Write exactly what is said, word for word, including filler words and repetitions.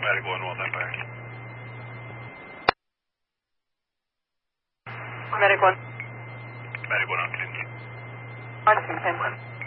Medic one, well done, back. Medic one. Medic one on ten. On ten.